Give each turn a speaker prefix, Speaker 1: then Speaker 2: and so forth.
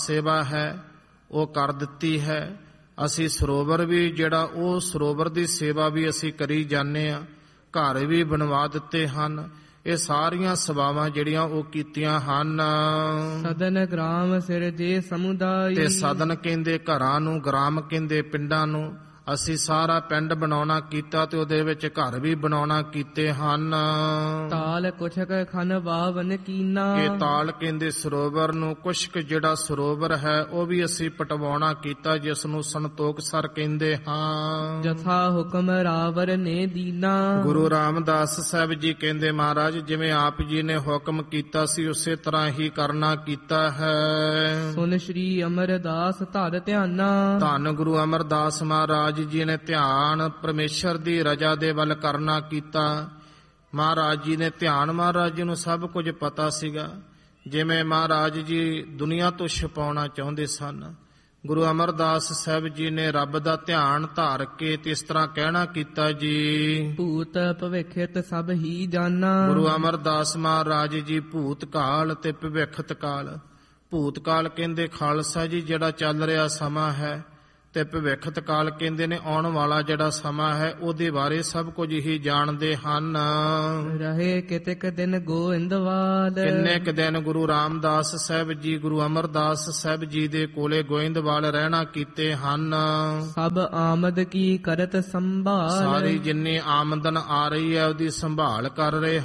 Speaker 1: ਸੇਵਾ ਹੈ ਉਹ ਕਰ ਦਿੱਤੀ ਹੈ। ਅਸੀਂ ਸਰੋਵਰ ਵੀ ਜਿਹੜਾ ਉਹ ਸਰੋਵਰ ਦੀ ਸੇਵਾ ਵੀ ਅਸੀਂ ਕਰੀ ਜਾਂਦੇ ਹਾਂ, ਘਰ ਵੀ ਬਣਵਾ ਦਿੱਤੇ ਹਨ। ਇਹ ਸਾਰੀਆਂ ਸੇਵਾਵਾਂ ਜਿਹੜੀਆਂ ਉਹ ਕੀਤੀਆਂ ਹਨ।
Speaker 2: ਸਦਨ ਗ੍ਰਾਮ ਸਿਰਜੇ ਸਮੁਦਾਇ,
Speaker 1: ਤੇ ਸਦਨ ਕਹਿੰਦੇ ਘਰਾਂ ਨੂੰ, ਗ੍ਰਾਮ ਕਹਿੰਦੇ ਪਿੰਡਾਂ ਨੂੰ। ਅਸੀਂ ਸਾਰਾ ਪਿੰਡ ਬਣਾਉਣਾ ਕੀਤਾ ਤੇ ਉਹਦੇ ਵਿੱਚ ਘਰ ਵੀ ਬਣਾਉਣਾ ਕੀਤੇ ਹਨ।
Speaker 2: ਤਾਲ ਕੁਛਕ ਖਨ ਬਾਵਨ ਕੀਨਾ,
Speaker 1: ਇਹ ਤਾਲ ਕਹਿੰਦੇ ਸਰੋਵਰ ਨੂੰ, ਕੁਸ਼ਕ ਜਿਹੜਾ ਸਰੋਵਰ ਹੈ ਉਹ ਵੀ ਅਸੀਂ ਪਟਵਾਉਣਾ ਕੀਤਾ, ਜਿਸ ਨੂੰ ਸੰਤੋਖਸਰ ਕਹਿੰਦੇ ਹਾਂ।
Speaker 2: ਜਥਾ ਹੁਕਮ ਰਾਵਰ ਨੇ ਦੀਨਾ,
Speaker 1: ਗੁਰੂ ਰਾਮਦਾਸ ਸਾਹਿਬ ਜੀ ਕਹਿੰਦੇ ਮਹਾਰਾਜ ਜਿਵੇਂ ਆਪ ਜੀ ਨੇ ਹੁਕਮ ਕੀਤਾ ਸੀ ਉਸੇ ਤਰ੍ਹਾਂ ਹੀ ਕਰਨਾ ਕੀਤਾ ਹੈ।
Speaker 2: ਸੁਨ ਸ਼੍ਰੀ ਅਮਰਦਾਸ ਧਰ ਧਿਆਨਾ,
Speaker 1: ਧੰਨ ਗੁਰੂ ਅਮਰਦਾਸ ਮਹਾਰਾਜ ਜੀ ਨੇ ਧਿਆਨ ਪਰਮੇਸ਼ਰ ਦੀ ਰਜਾ ਦੇ ਵੱਲ ਕਰਨਾ ਕੀਤਾ। ਮਹਾਰਾਜ ਜੀ ਨੇ ਧਿਆਨ, ਮਹਾਰਾਜ ਜੀ ਨੂੰ ਸਭ ਕੁਝ ਪਤਾ ਸੀਗਾ। ਜਿਵੇਂ ਮਹਾਰਾਜ ਜੀ ਦੁਨੀਆ ਤੋਂ ਛੁਪਾਉਣਾ ਚਾਹੁੰਦੇ ਸਨ, ਗੁਰੂ ਅਮਰਦਾਸ ਸਾਹਿਬ ਜੀ ਨੇ ਰੱਬ ਦਾ ਧਿਆਨ ਧਾਰ ਕੇ ਤੇ ਇਸ ਤਰ੍ਹਾਂ ਕਹਿਣਾ ਕੀਤਾ ਜੀ,
Speaker 2: ਭੂਤ ਭਵਿੱਖਿਤ ਸਭ ਹੀ ਜਾਨਾ।
Speaker 1: ਗੁਰੂ ਅਮਰਦਾਸ ਮਹਾਰਾਜ ਜੀ ਭੂਤ ਕਾਲ ਤੇ ਭਵਿੱਖਤ ਕਾਲ, ਭੂਤ ਕਾਲ ਕਹਿੰਦੇ ਖਾਲਸਾ ਜੀ ਜਿਹੜਾ ਚੱਲ ਰਿਹਾ ਸਮਾਂ ਹੈ, ਤੇ ਭਵਿੱਖਤ ਕਾਲ ਕਹਿੰਦੇ ਨੇ ਆਉਣ ਵਾਲਾ ਜਿਹੜਾ ਸਮਾਂ ਹੈ ਉਹਦੇ ਬਾਰੇ ਸਭ ਕੁਝ ਹੀ ਜਾਣਦੇ ਹਨ।
Speaker 2: ਰਹੇ ਕਿਤਕ ਦਿਨ ਗੋਇੰਦਵਾਲ,
Speaker 1: ਕਿੰਨੇ ਕੁ ਦਿਨ ਗੁਰੂ ਰਾਮਦਾਸ ਸਾਹਿਬ ਜੀ, ਗੁਰੂ ਅਮਰਦਾਸ ਸਾਹਿਬ ਜੀ ਦੇ ਕੋਲੇ ਗੋਇੰਦਵਾਲ ਰਹਿਣਾ ਕੀਤੇ ਹਨ।
Speaker 2: ਸਭ ਆਮਦ ਕੀ ਕਰਤ ਸੰਭਾਲ,
Speaker 1: ਸਾਰੀ ਜਿੰਨੀ ਆਮਦਨ ਆ ਰਹੀ ਹੈ ਉਹਦੀ ਸੰਭਾਲ ਕਰ ਰਹੇ